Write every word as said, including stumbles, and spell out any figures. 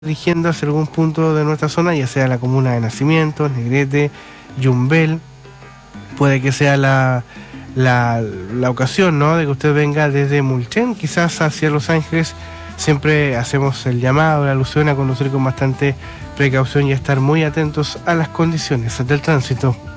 dirigiendo hacia algún punto de nuestra zona, ya sea la comuna de Nacimiento, Negrete, Yumbel, puede que sea la, la, la ocasión, ¿no?, de que usted venga desde Mulchen, quizás hacia Los Ángeles. Siempre hacemos el llamado, la alusión a conducir con bastante precaución y a estar muy atentos a las condiciones del tránsito.